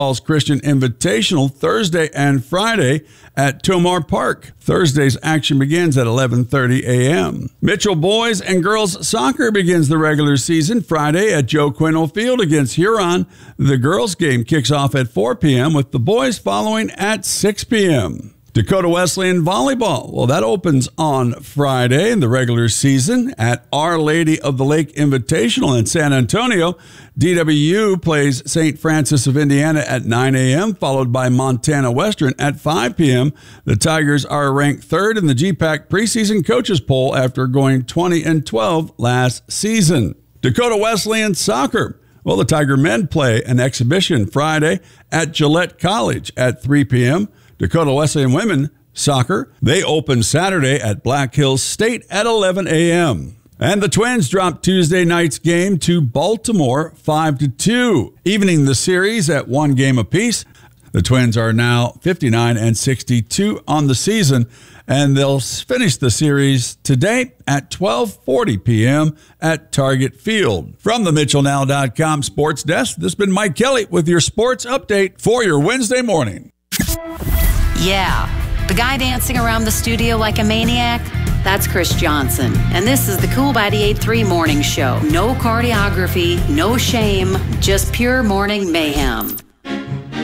Falls Christian Invitational Thursday and Friday at Tomar Park. Thursday's action begins at 11:30 a.m. Mitchell boys and girls soccer begins the regular season Friday at Joe Quinn Field against Huron. The girls game kicks off at 4 p.m. with the boys following at 6 p.m. Dakota Wesleyan Volleyball. Well, that opens on Friday in the regular season at Our Lady of the Lake Invitational in San Antonio. DWU plays St. Francis of Indiana at 9 a.m., followed by Montana Western at 5 p.m. The Tigers are ranked third in the GPAC preseason coaches poll after going 20-12 last season. Dakota Wesleyan Soccer. Well, the Tiger men play an exhibition Friday at Gillette College at 3 p.m. Dakota Wesleyan Women Soccer, they open Saturday at Black Hills State at 11 a.m. And the Twins dropped Tuesday night's game to Baltimore 5-2, evening the series at one game apiece. The Twins are now 59-62 on the season, and they'll finish the series today at 12:40 p.m. at Target Field. From the MitchellNow.com Sports Desk, this has been Mike Kelly with your sports update for your Wednesday morning. Yeah, the guy dancing around the studio like a maniac, that's Chris Johnson. And this is the Cool 98.3 Morning Show. No choreography, no shame, just pure morning mayhem.